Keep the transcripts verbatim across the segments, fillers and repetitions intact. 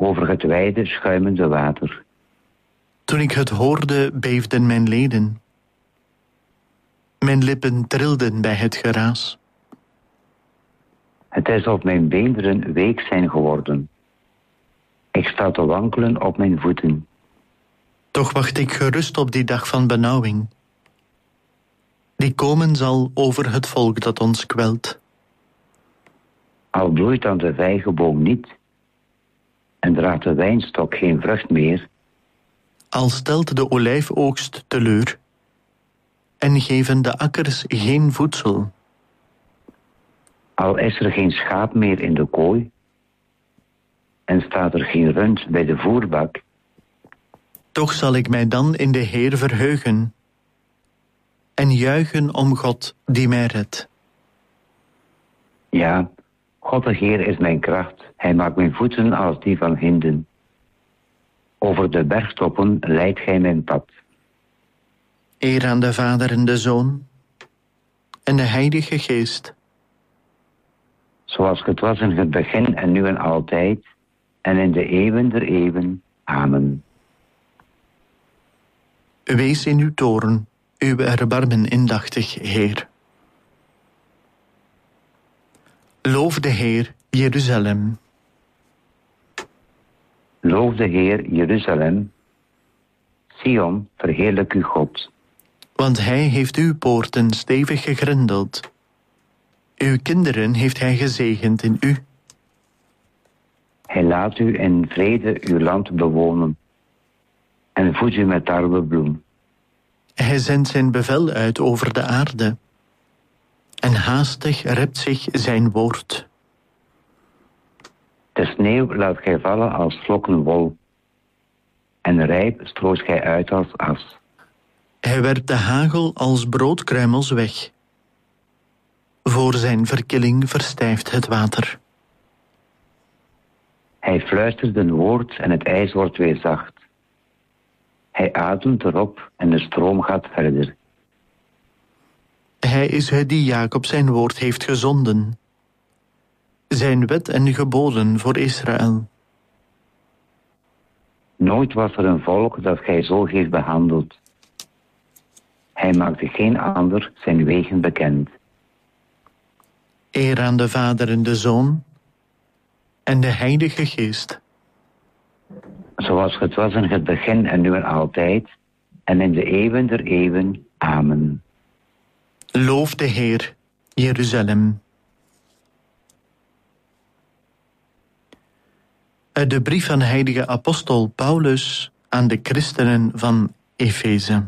over het wijde schuimende water. Toen ik het hoorde, beefden mijn leden. Mijn lippen trilden bij het geraas. Het is of mijn beenderen week zijn geworden. Ik sta te wankelen op mijn voeten. Toch wacht ik gerust op die dag van benauwing, die komen zal over het volk dat ons kwelt. Al bloeit dan de vijgenboom niet, en draagt de wijnstok geen vrucht meer, al stelt de olijfoogst teleur, en geven de akkers geen voedsel. Al is er geen schaap meer in de kooi, en staat er geen rund bij de voerbak, toch zal ik mij dan in de Heer verheugen en juichen om God die mij redt. Ja, God de Heer is mijn kracht. Hij maakt mijn voeten als die van hinden. Over de bergtoppen leidt gij mijn pad. Eer aan de Vader en de Zoon en de Heilige Geest. Zoals het was in het begin en nu en altijd, en in de eeuwen der eeuwen. Amen. Wees in uw toorn, uw erbarmen indachtig, Heer. Loof de Heer, Jeruzalem. Loof de Heer, Jeruzalem. Sion, verheerlijk uw God. Want hij heeft uw poorten stevig gegrendeld. Uw kinderen heeft hij gezegend in u. Hij laat u in vrede uw land bewonen en voedt u met tarwebloem. Hij zendt zijn bevel uit over de aarde en haastig rept zich zijn woord. De sneeuw laat gij vallen als vlokken wol en rijp strooit gij uit als as. Hij werpt de hagel als broodkruimels weg. Voor zijn verkilling verstijft het water. Hij fluistert een woord en het ijs wordt weer zacht. Hij ademt erop en de stroom gaat verder. Hij is het die Jacob zijn woord heeft gezonden. Zijn wet en geboden voor Israël. Nooit was er een volk dat gij zo heeft behandeld. Hij maakte geen ander zijn wegen bekend. Eer aan de Vader en de Zoon en de Heilige Geest. Zoals het was in het begin en nu en altijd, en in de eeuwen der eeuwen. Amen. Loof de Heer, Jeruzalem. Uit de brief van heilige apostel Paulus aan de christenen van Efeze.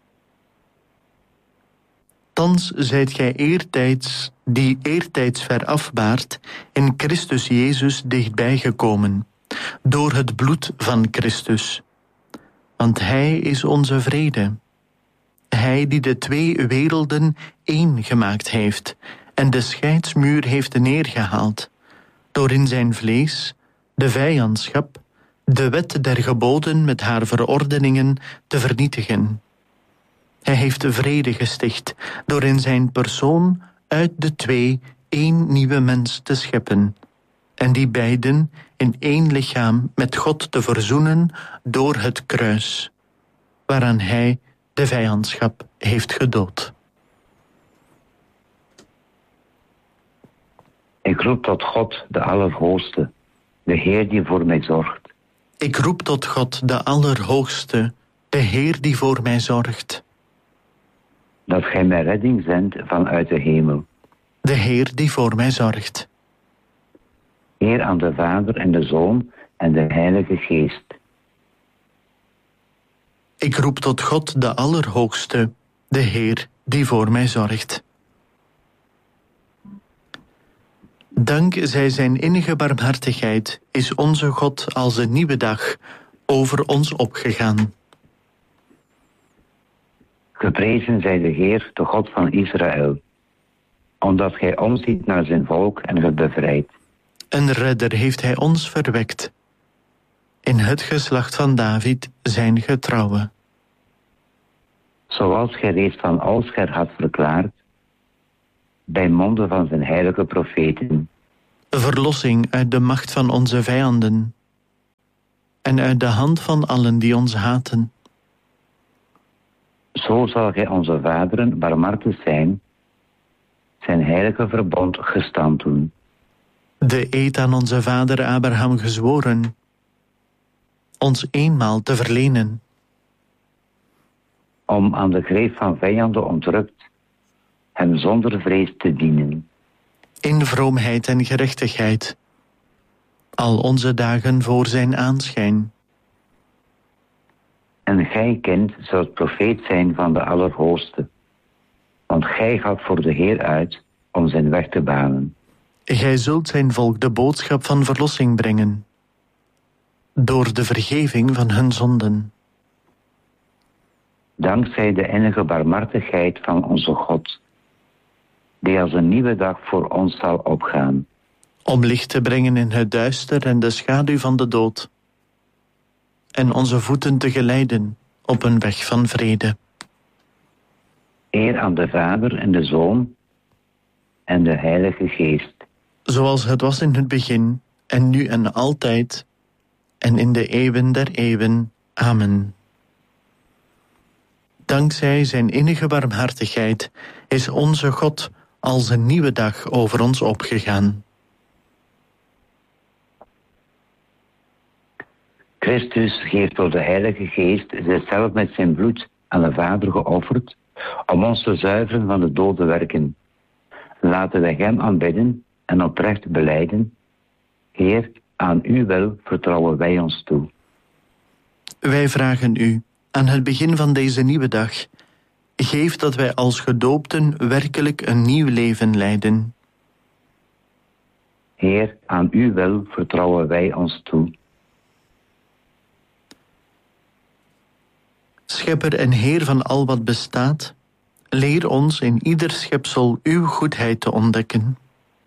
Thans zijt gij eertijds, die eertijds veraf waart, in Christus Jezus dichtbij gekomen, door het bloed van Christus. Want Hij is onze vrede. Hij die de twee werelden één gemaakt heeft en de scheidsmuur heeft neergehaald, door in zijn vlees de vijandschap, de wet der geboden met haar verordeningen te vernietigen. Hij heeft de vrede gesticht door in zijn persoon uit de twee één nieuwe mens te scheppen en die beiden in één lichaam met God te verzoenen door het kruis, waaraan hij de vijandschap heeft gedood. Ik roep tot God, de Allerhoogste, de Heer die voor mij zorgt. Ik roep tot God, de Allerhoogste, de Heer die voor mij zorgt. Dat gij mij redding zendt vanuit de hemel. De Heer die voor mij zorgt. Eer aan de Vader en de Zoon en de Heilige Geest. Ik roep tot God, de Allerhoogste, de Heer die voor mij zorgt. Dank zij zijn innige barmhartigheid is onze God als een nieuwe dag over ons opgegaan. Geprezen zij de Heer, de God van Israël, omdat gij omziet naar zijn volk en het bevrijdt. Een redder heeft hij ons verwekt, in het geslacht van David zijn getrouwe. Zoals gij reeds van oudsher had verklaard, bij monden van zijn heilige profeten. Verlossing uit de macht van onze vijanden en uit de hand van allen die ons haten. Zo zal gij onze vaderen barmhartig zijn, zijn heilige verbond gestand doen. De eed aan onze vader Abraham gezworen, ons eenmaal te verlenen. Om aan de greep van vijanden ontrukt, hem zonder vrees te dienen. In vroomheid en gerechtigheid, al onze dagen voor zijn aanschijn. En gij, kind, zult profeet zijn van de Allerhoogste, want gij gaat voor de Heer uit om zijn weg te banen. Gij zult zijn volk de boodschap van verlossing brengen, door de vergeving van hun zonden. Dankzij de innige barmhartigheid van onze God, die als een nieuwe dag voor ons zal opgaan. Om licht te brengen in het duister en de schaduw van de dood, en onze voeten te geleiden op een weg van vrede. Eer aan de Vader en de Zoon en de Heilige Geest. Zoals het was in het begin, en nu en altijd, en in de eeuwen der eeuwen. Amen. Dankzij zijn innige barmhartigheid is onze God als een nieuwe dag over ons opgegaan. Christus heeft door de Heilige Geest zichzelf met zijn bloed aan de Vader geofferd om ons te zuiveren van de dode werken. Laten wij hem aanbidden en oprecht belijden. Heer, aan uw wil vertrouwen wij ons toe. Wij vragen u, aan het begin van deze nieuwe dag, geef dat wij als gedoopten werkelijk een nieuw leven leiden. Heer, aan uw wil vertrouwen wij ons toe. Schepper en Heer van al wat bestaat, leer ons in ieder schepsel uw goedheid te ontdekken.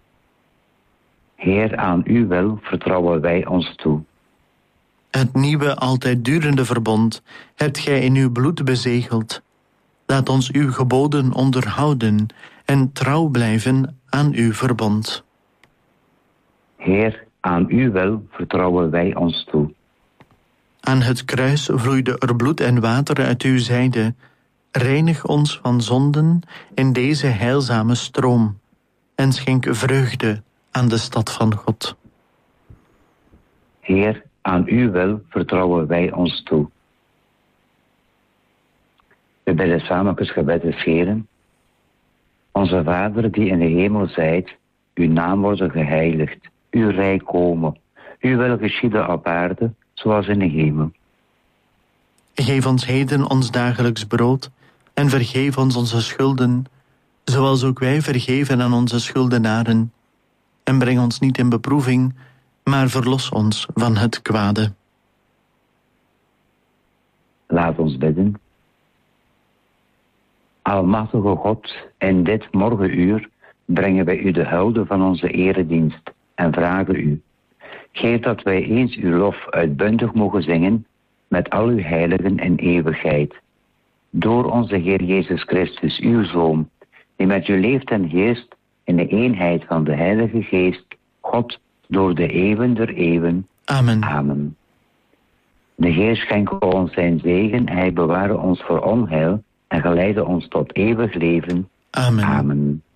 Heer, aan uw wil vertrouwen wij ons toe. Het nieuwe, altijd durende verbond hebt gij in uw bloed bezegeld. Laat ons uw geboden onderhouden en trouw blijven aan uw verbond. Heer, aan uw wil vertrouwen wij ons toe. Aan het kruis vloeide er bloed en water uit uw zijde. Reinig ons van zonden in deze heilzame stroom en schenk vreugde aan de stad van God. Heer, aan uw wil vertrouwen wij ons toe. We bidden samen het gebed des Heeren. Onze Vader die in de hemel zijt, uw naam worden geheiligd, uw rijk komen, uw wil geschieden op aarde, zoals in de hemel. Geef ons heden ons dagelijks brood en vergeef ons onze schulden, zoals ook wij vergeven aan onze schuldenaren. En breng ons niet in beproeving, maar verlos ons van het kwade. Laat ons bidden. Almachtige God, in dit morgenuur brengen wij u de hulde van onze eredienst en vragen u: geef dat wij eens uw lof uitbundig mogen zingen met al uw heiligen in eeuwigheid. Door onze Heer Jezus Christus, uw Zoon, die met u leeft en heerst in de eenheid van de Heilige Geest, God, door de eeuwen der eeuwen. Amen. Amen. De Heer schenke ons zijn zegen, hij beware ons voor onheil en geleide ons tot eeuwig leven. Amen. Amen.